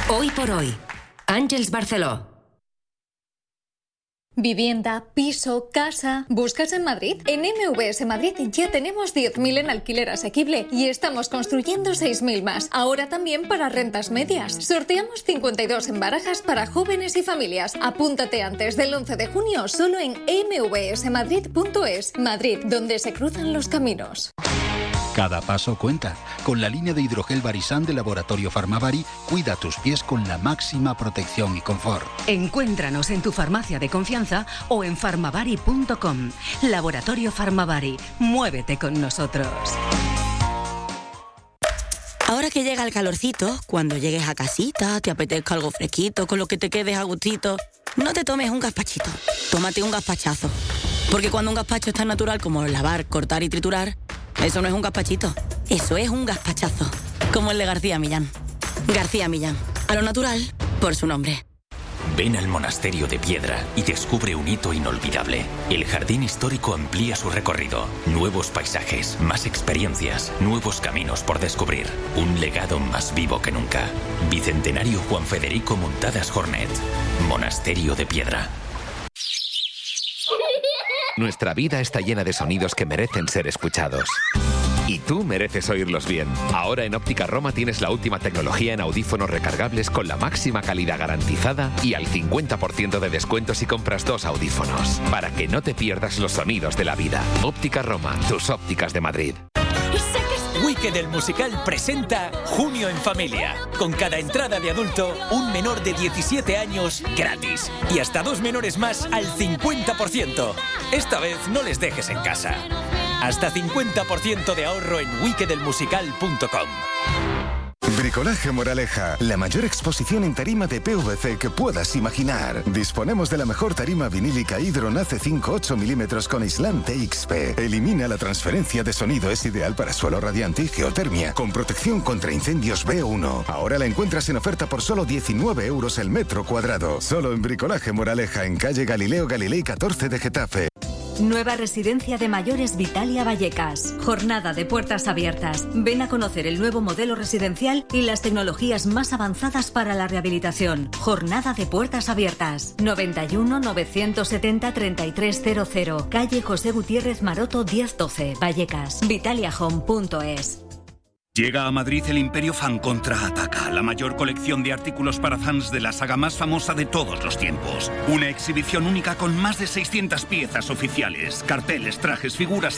Hoy por hoy, Àngels Barceló. Vivienda, piso, casa... ¿Buscas en Madrid? En MVS Madrid ya tenemos 10.000 en alquiler asequible y estamos construyendo 6.000 más. Ahora también para rentas medias. Sorteamos 52 en barajas para jóvenes y familias. Apúntate antes del 11 de junio solo en mvsmadrid.es. Madrid, donde se cruzan los caminos. Cada paso cuenta. Con la línea de hidrogel Barisan de Laboratorio Farmavari, cuida tus pies con la máxima protección y confort. Encuéntranos en tu farmacia de confianza o en farmavari.com. Laboratorio Farmavari. Muévete con nosotros. Ahora que llega el calorcito, cuando llegues a casita, te apetezca algo fresquito, con lo que te quedes a gustito, no te tomes un gazpachito, tómate un gazpachazo. Porque cuando un gazpacho es tan natural como lavar, cortar y triturar, eso no es un gazpachito, eso es un gazpachazo. Como el de García Millán. García Millán, a lo natural, por su nombre. Ven al Monasterio de Piedra y descubre un hito inolvidable. El jardín histórico amplía su recorrido. Nuevos paisajes, más experiencias, nuevos caminos por descubrir. Un legado más vivo que nunca. Bicentenario Juan Federico Muntadas Jornet. Monasterio de Piedra. Nuestra vida está llena de sonidos que merecen ser escuchados. Y tú mereces oírlos bien. Ahora en Óptica Roma tienes la última tecnología en audífonos recargables con la máxima calidad garantizada y al 50% de descuento si compras 2 audífonos. Para que no te pierdas los sonidos de la vida. Óptica Roma, tus ópticas de Madrid. Wicked el musical presenta Junio en Familia. Con cada entrada de adulto, un menor de 17 años gratis. Y hasta 2 menores más al 50%. Esta vez no les dejes en casa. Hasta 50% de ahorro en wickedelmusical.com. Bricolaje Moraleja, la mayor exposición en tarima de PVC que puedas imaginar. Disponemos de la mejor tarima vinílica Hydron AC5 8 mm con aislante XP. Elimina la transferencia de sonido, es ideal para suelo radiante y geotermia, con protección contra incendios B1. Ahora la encuentras en oferta por solo 19 euros el metro cuadrado. Solo en Bricolaje Moraleja, en calle Galileo Galilei 14 de Getafe. Nueva residencia de mayores Vitalia Vallecas. Jornada de puertas abiertas. Ven a conocer el nuevo modelo residencial y las tecnologías más avanzadas para la rehabilitación. Jornada de puertas abiertas. 91 970 3300. Calle José Gutiérrez Maroto 1012. Vallecas. vitaliahome.es. Llega a Madrid el Imperio Fan Contraataca, la mayor colección de artículos para fans de la saga más famosa de todos los tiempos. Una exhibición única con más de 600 piezas oficiales, carteles, trajes, figuras,